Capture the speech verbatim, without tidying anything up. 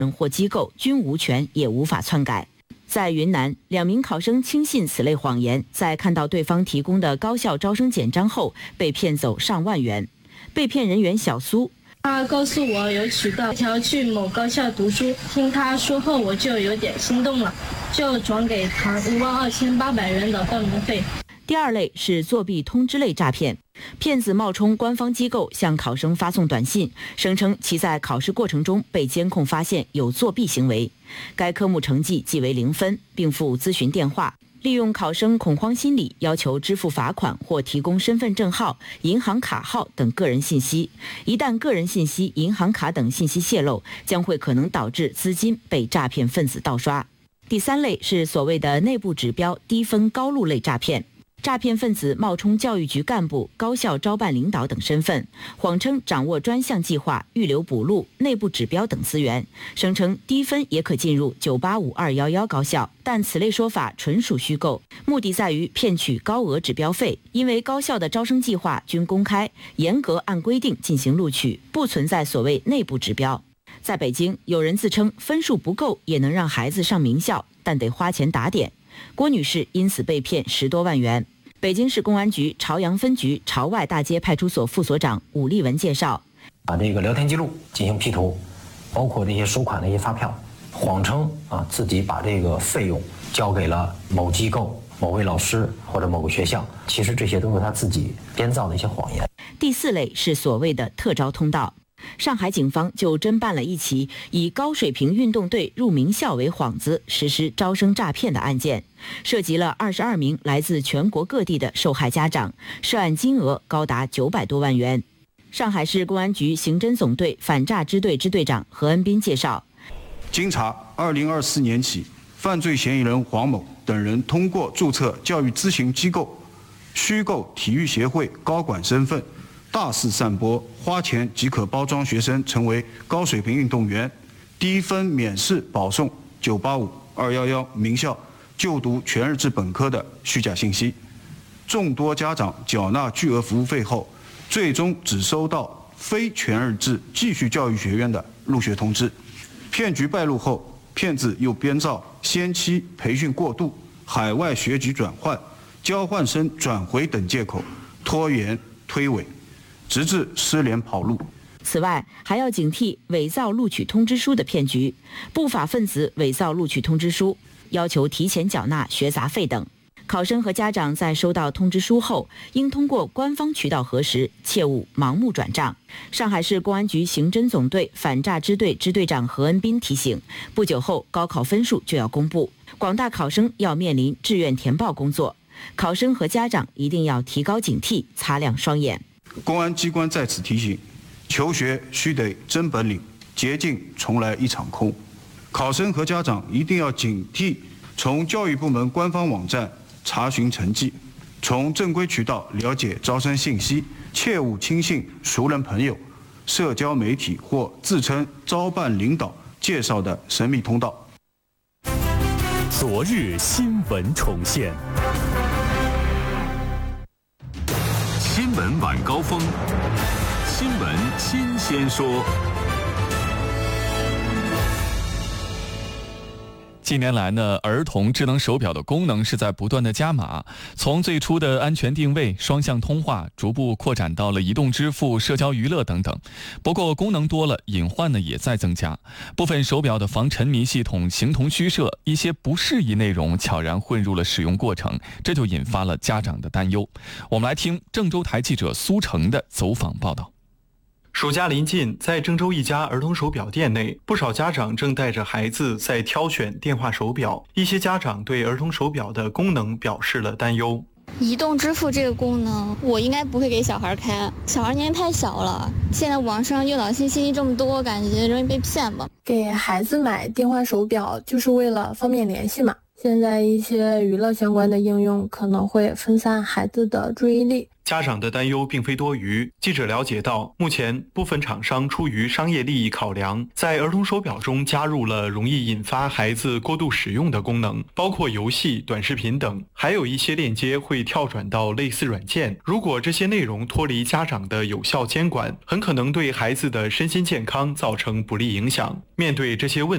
人或机构均无权也无法篡改。在云南，两名考生轻信此类谎言，在看到对方提供的高校招生简章后，被骗走上万元。被骗人员小苏。 他告诉我有渠道条去某高校读书，听他说后我就有点心动了，就转给他五万二千八百元的报名费。 第二类是作弊通知类诈骗，骗子冒充官方机构向考生发送短信，声称其在考试过程中被监控发现有作弊行为，该科目成绩即为零分，并附咨询电话，利用考生恐慌心理，要求支付罚款或提供身份证号、银行卡号等个人信息。一旦个人信息、银行卡等信息泄露，将会可能导致资金被诈骗分子盗刷。第三类是所谓的内部指标低分高录类诈骗。诈骗分子冒充教育局干部、高校招办领导等身份，谎称掌握专项计划、预留补录、内部指标等资源，声称低分也可进入九八五二一一高校，但此类说法纯属虚构，目的在于骗取高额指标费。因为高校的招生计划均公开，严格按规定进行录取，不存在所谓内部指标。在北京，有人自称分数不够也能让孩子上名校，但得花钱打点。郭女士因此被骗十多万元。北京市公安局朝阳分局朝外大街派出所副所长武立文介绍， 把这个聊天记录进行 P 图，包括这些收款的一些发票，谎称啊自己把这个费用交给了某机构、某位老师或者某个学校，其实这些都是他自己编造的一些谎言。 第四类是所谓的特招通道。上海警方就侦办了一起以高水平运动队入名校为幌子实施招生诈骗的案件，涉及了二十二名来自全国各地的受害家长，涉案金额高达九百多万元。上海市公安局刑侦总队反诈支队支队长何恩斌介绍， 经查，二零二四年起，犯罪嫌疑人黄某等人通过注册教育咨询机构、虚构体育协会高管身份，大肆散播花钱即可包装学生成为高水平运动员、低分免试保送九八五二一一名校就读全日制本科的虚假信息。众多家长缴纳巨额服务费后，最终只收到非全日制继续教育学院的入学通知。骗局败露后，骗子又编造先期培训过度、海外学籍转换、交换生转回等借口，拖延推诿，直至失联跑路。 此外，还要警惕伪造录取通知书的骗局。不法分子伪造录取通知书，要求提前缴纳学杂费等。考生和家长在收到通知书后，应通过官方渠道核实，切勿盲目转账。上海市公安局刑侦总队反诈支队支队长何恩斌提醒，不久后高考分数就要公布，广大考生要面临志愿填报工作，考生和家长一定要提高警惕，擦亮双眼。 公安机关在此提醒，求学须得真本领，捷径从来一场空。考生和家长一定要警惕，从教育部门官方网站查询成绩，从正规渠道了解招生信息，切勿轻信熟人朋友、社交媒体或自称招办领导介绍的神秘通道。 昨日新闻重现，新闻晚高峰，新闻新鲜说。近年来呢，儿童智能手表的功能是在不断的加码，从最初的安全定位、双向通话，逐步扩展到了移动支付、社交娱乐等等。不过功能多了，隐患呢也在增加。部分手表的防沉迷系统形同虚设，一些不适宜内容悄然混入了使用过程，这就引发了家长的担忧。我们来听郑州台记者苏成的走访报道。 暑假临近，在郑州一家儿童手表店内，不少家长正带着孩子在挑选电话手表。一些家长对儿童手表的功能表示了担忧。 移动支付这个功能，我应该不会给小孩开，小孩年龄太小了。现在网上诱导信息这么多，感觉容易被骗吧。 给孩子买电话手表就是为了方便联系嘛。现在一些娱乐相关的应用可能会分散孩子的注意力。 家长的担忧并非多余。记者了解到，目前部分厂商出于商业利益考量，在儿童手表中加入了容易引发孩子过度使用的功能，包括游戏、短视频等，还有一些链接会跳转到类似软件。如果这些内容脱离家长的有效监管，很可能对孩子的身心健康造成不利影响。面对这些问题，